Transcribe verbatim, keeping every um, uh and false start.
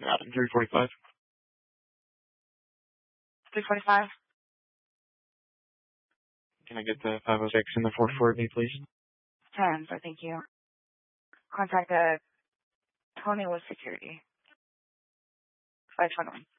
Adam, three forty-five. three forty-five. Can I get the five oh six and the four forty, please? ten, so thank you. Contact uh, Tony with security. five twenty-one.